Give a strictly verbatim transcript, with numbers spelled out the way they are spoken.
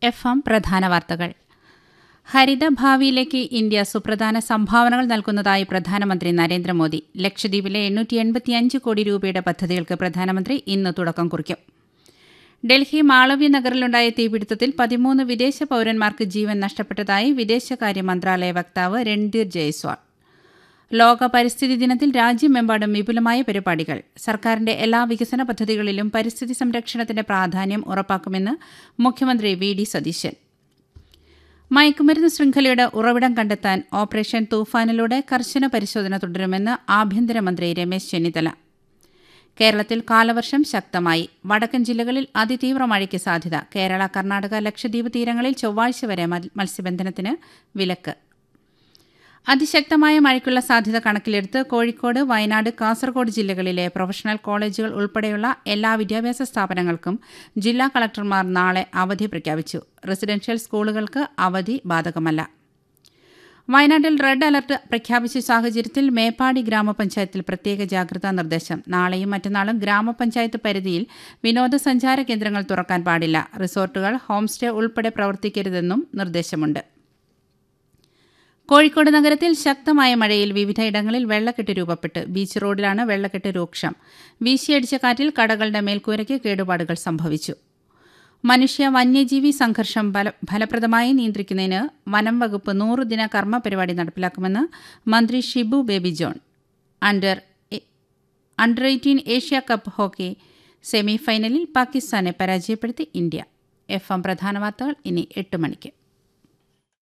F M പ്രധാന വാർത്തകൾ. ഹരിതഭാവിയിലേക്ക് India സുപ്രധാന സംഭാവനകൾ നൽകുന്നതായി പ്രധാനമന്ത്രി നരേന്ദ്രമോദി. ലക്ഷദ്വീപിലെ എണ്ണൂറ്റി എൺപത്തിയഞ്ച് കോടി രൂപയുടെ പദ്ധതികൾക്ക് പ്രധാനമന്ത്രി ഇന്ന് തുടക്കം കുറിക്കും. ഡൽഹി മാളവ്യ നഗറിലുണ്ടായ തീപിടുത്തത്തിൽ പതിമൂന്ന് വിദേശ പൌരന്മാർക്ക് ജീവൻ നഷ്ടപ്പെട്ടതായി വിദേശകാര്യ മന്ത്രാലയ വക്താവ് രൺധീർ ജയ്സ്വാൾ. ലോക പരിസ്ഥിതി ദിനത്തിൽ രാജ്യമെമ്പാടും വിപുലമായ പരിപാടികൾ. സർക്കാരിന്റെ എല്ലാ വികസന പദ്ധതികളിലും പരിസ്ഥിതി സംരക്ഷണത്തിന്റെ പ്രാധാന്യം ഉറപ്പാക്കുമെന്ന് മുഖ്യമന്ത്രി വി ഡി സതീശൻ. മയക്കുമരുന്ന് ശൃംഖലയുടെ ഉറവിടം കണ്ടെത്താൻ ഓപ്പറേഷൻ തൂഫാനിലൂടെ കർശന പരിശോധന തുടരുമെന്ന് ആഭ്യന്തരമന്ത്രി രമേശ് ചെന്നിത്തല. കേരളത്തിൽ കാലവർഷം ശക്തമായി. വടക്കൻ ജില്ലകളിൽ അതിതീവ്ര മഴയ്ക്ക് സാധ്യത. കേരള, കർണാടക, ലക്ഷദ്വീപ് തീരങ്ങളിൽ ചൊവ്വാഴ്ച വരെ മത്സ്യബന്ധനത്തിന് വിലക്ക്. അതിശക്തമായ മഴയ്ക്കുള്ള സാധ്യത കണക്കിലെടുത്ത് കോഴിക്കോട്, വയനാട്, കാസർഗോഡ് ജില്ലകളിലെ പ്രൊഫഷണൽ കോളേജുകൾ ഉൾപ്പെടെയുള്ള എല്ലാ വിദ്യാഭ്യാസ സ്ഥാപനങ്ങൾക്കും ജില്ലാ കളക്ടർമാർ നാളെ അവധി പ്രഖ്യാപിച്ചു. റെസിഡൻഷ്യൽ സ്കൂളുകൾക്ക് അവധി ബാധകമല്ല. വയനാട്ടിൽ റെഡ് അലർട്ട് പ്രഖ്യാപിച്ച സാഹചര്യത്തിൽ മേപ്പാടി ഗ്രാമപഞ്ചായത്തിൽ പ്രത്യേക ജാഗ്രതാ നിർദ്ദേശം. നാളെയും മറ്റന്നാളും ഗ്രാമപഞ്ചായത്ത് പരിധിയിൽ വിനോദസഞ്ചാര കേന്ദ്രങ്ങൾ തുറക്കാൻ പാടില്ല. റിസോർട്ടുകൾ, ഹോം സ്റ്റേ ഉൾപ്പെടെ പ്രവർത്തിക്കരുതെന്നും നിർദ്ദേശമുണ്ട്. കോഴിക്കോട് നഗരത്തിൽ ശക്തമായ മഴയിൽ വിവിധയിടങ്ങളിൽ വെള്ളക്കെട്ട് രൂപപ്പെട്ട്. ബീച്ച് റോഡിലാണ് വെള്ളക്കെട്ട് രൂക്ഷം. വീശിയടിച്ച കാറ്റിൽ കടകളുടെ മേൽക്കൂരയ്ക്ക് കേടുപാടുകൾ സംഭവിച്ചു. മനുഷ്യ വന്യജീവി സംഘർഷം ഫലപ്രദമായി നിയന്ത്രിക്കുന്നതിന് വനം വകുപ്പ് നൂറുദിന കർമ്മ പരിപാടി നടപ്പിലാക്കുമെന്ന് മന്ത്രി Shibu baby John. Under under eighteen Asia cup hockey semi ഫൈനലിൽ പാകിസ്ഥാനെ പരാജയപ്പെടുത്തി ഇന്ത്യ. എഫ് എം പ്രധാന വാർത്തകൾ ഇനി എട്ട് മണിക്ക്.